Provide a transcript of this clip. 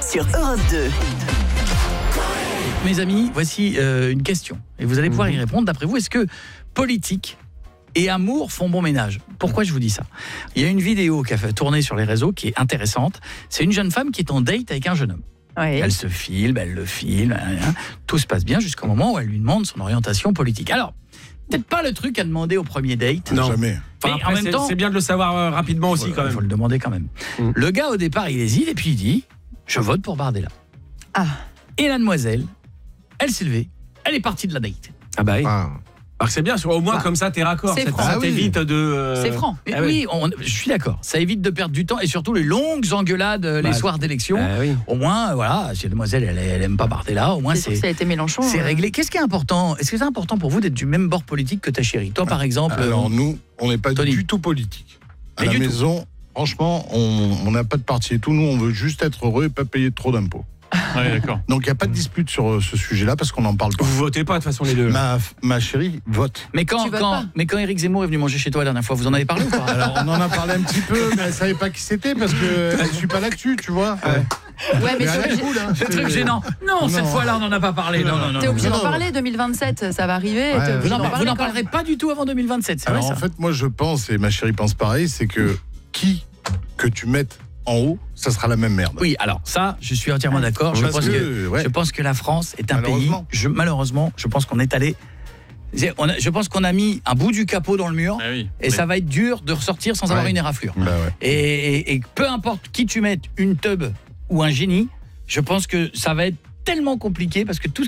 sur Europe 2. Mes amis, voici une question. Et vous allez pouvoir y répondre. D'après vous, est-ce que politique et amour font bon ménage? Pourquoi je vous dis ça? Il y a une vidéo qui a fait tourner sur les réseaux qui est intéressante. C'est une jeune femme qui est en date avec un jeune homme. Oui. Elle se filme, elle le filme. Tout se passe bien jusqu'au moment où elle lui demande son orientation politique. Alors, peut-être pas le truc à demander au premier date. Non, jamais. Mais Enfin, en même temps, c'est bien de le savoir rapidement aussi quand il même. faut le demander quand même. Le gars, au départ, il hésite et puis il dit « Je vote pour Bardella ». Ah. Et la demoiselle, elle s'est levée, elle est partie de la date. Ah bah oui. Ah. Alors que c'est bien, au moins comme ça t'es raccord. C'est franc. Ça Ah oui. t'évite de. C'est franc. Et oui, je suis d'accord. Ça évite de perdre du temps et surtout les longues engueulades les soirs d'élection. Oui. Au moins, voilà, si la demoiselle, elle aime pas Bardella, au moins C'est sûr que ça a été Mélenchon. c'est réglé. Qu'est-ce qui est important? Est-ce que c'est important pour vous d'être du même bord politique que ta chérie? Toi, par exemple. Alors nous, on n'est pas Tony. du tout politique. À Mais la du tout. maison, franchement, on n'a pas de parti et tout. Nous, on veut juste être heureux et pas payer trop d'impôts. Ouais, d'accord. Donc, il n'y a pas de dispute sur ce sujet-là parce qu'on n'en parle pas. Vous votez pas de toute façon les deux. Ma chérie vote. Mais Tu votes pas. quand Éric Zemmour est venu manger chez toi la dernière fois, vous en avez parlé ou pas? Alors, on en a parlé un petit peu, mais elle savait pas qui c'était parce que elle suit pas l'actu, tu vois. Ouais, mais Mais elle t'es est obligé, cool, hein. C'est très gênant. Non, cette Non. fois-là, on n'en a pas parlé. Non. t'es obligé d'en Non. parler. 2027, ça va arriver. Ouais. T'es Vous obligé d'en n'en parler quand parlerez même. pas du tout avant 2027, c'est vrai Alors, ça? en fait, moi, je pense, et ma chérie pense pareil, c'est que qui que tu mettes en haut, ça sera la même merde. Oui, alors ça, je suis entièrement d'accord. Je Parce pense que, ouais. je pense que la France est un pays. Malheureusement. Malheureusement, je pense qu'on est allé. Je pense qu'on a mis un bout du capot dans le mur. Ah oui. Et ça va être dur de ressortir sans avoir une éraflure. Bah ouais. Et peu importe qui tu mettes, une teub ou un génie, je pense que ça va être tellement compliqué parce que tout